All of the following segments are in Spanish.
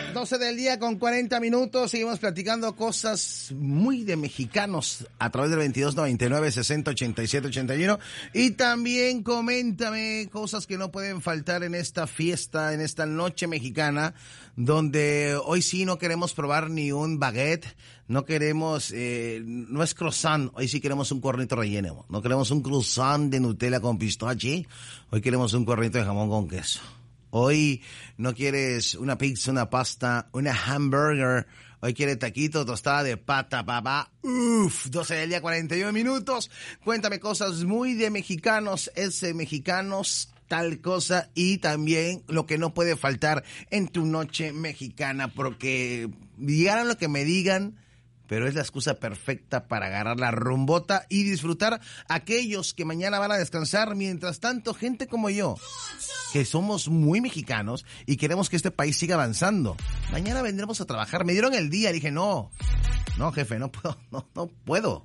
12 del día con 40 minutos. Seguimos platicando cosas muy de mexicanos a través del 2299-608781. Y también coméntame cosas que no pueden faltar en esta fiesta, en esta noche mexicana, donde hoy sí no queremos probar ni un baguette, no queremos, no es croissant, hoy sí queremos un cuernito relleno. No queremos un croissant de Nutella con pistache, hoy queremos un cuernito de jamón con queso. Hoy no quieres una pizza, una pasta, una hamburger. Hoy quieres taquito, tostada de pata, papá. 12 del día, 41 minutos. Cuéntame cosas muy de mexicanos, mexicanos, tal cosa. Y también lo que no puede faltar en tu noche mexicana. Porque digan lo que me digan, pero es la excusa perfecta para agarrar la rumbota y disfrutar aquellos que mañana van a descansar. Mientras tanto, gente como yo, que somos muy mexicanos y queremos que este país siga avanzando. Mañana vendremos a trabajar. Me dieron el día, dije, no, jefe, no puedo.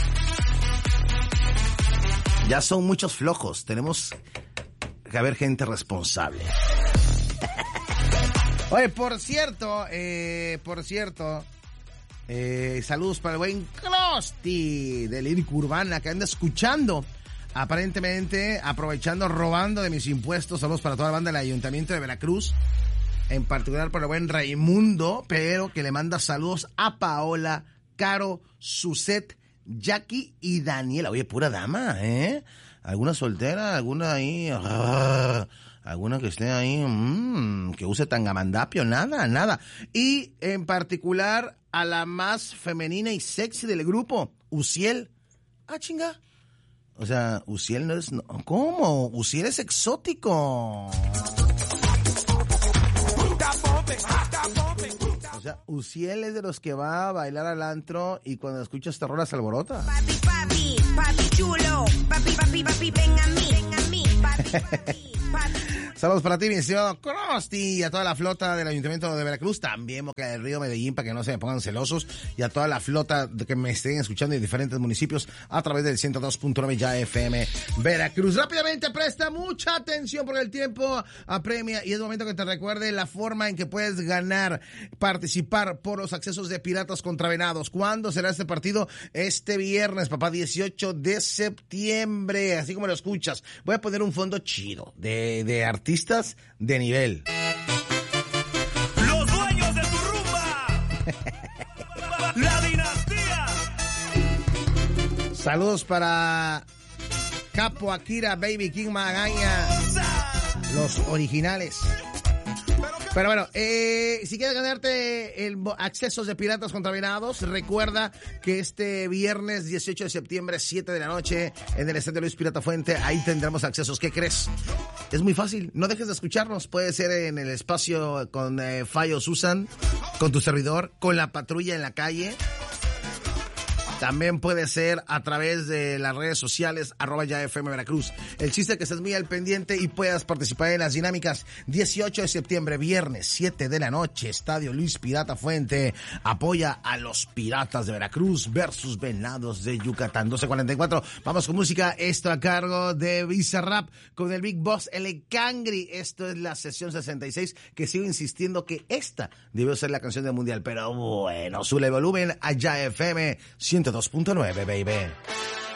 Ya son muchos flojos, tenemos que haber gente responsable. Oye, por cierto, saludos para el buen Krusty de Lírica Urbana que anda escuchando. Aparentemente, aprovechando, robando de mis impuestos. Saludos para toda la banda del Ayuntamiento de Veracruz. En particular para el buen Raimundo, pero que le manda saludos a Paola, Caro, Suset, Jackie y Daniela. Oye, pura dama, ¿eh? ¿Alguna soltera? ¿Alguna ahí? ¿Alguna que esté ahí? Que use tangamandapio. Nada. Y en particular a la más femenina y sexy del grupo, Uciel. Chinga. O sea, Uciel no es... ¿Cómo? Uciel es exótico. O sea, Uciel es de los que va a bailar al antro y cuando escucha esta rola se alborota. Papi chulo. Papi, ven a mí. Papi. Saludos para ti, mi estimado Krusty, y a toda la flota del Ayuntamiento de Veracruz, también Boca del Río, Medellín, para que no se me pongan celosos, y a toda la flota que me estén escuchando en diferentes municipios a través del 102.9 ya FM Veracruz. Rápidamente, presta mucha atención porque el tiempo apremia y es momento que te recuerde la forma en que puedes participar por los accesos de Piratas contra Venados. ¿Cuándo será este partido? Este viernes, papá, 18 de septiembre, así como lo escuchas. Voy a poner un fondo chido de artistas de nivel. Los dueños de tu rumba. La dinastía. Saludos para Capo, Akira, Baby King, Magaña, los originales. Pero bueno, si quieres ganarte accesos de Piratas contra Venados, recuerda que este viernes 18 de septiembre, 7 de la noche, en el Estadio Luis Pirata Fuente, ahí tendremos accesos. ¿Qué crees? Es muy fácil, no dejes de escucharnos. Puede ser en el espacio con Fallo Susan, con tu servidor, con la patrulla en la calle. También puede ser a través de las redes sociales, @YaFM Veracruz. El chiste es que estés muy al pendiente y puedas participar en las dinámicas. 18 de septiembre, viernes, 7 de la noche, Estadio Luis Pirata Fuente. Apoya a los Piratas de Veracruz versus Venados de Yucatán. 12:44. Vamos con música. Esto a cargo de Bizarrap con el Big Boss, el Cangri. Esto es la sesión 66, que sigo insistiendo que esta debió ser la canción del mundial. Pero bueno, sube el volumen a YaFM 102.9, baby.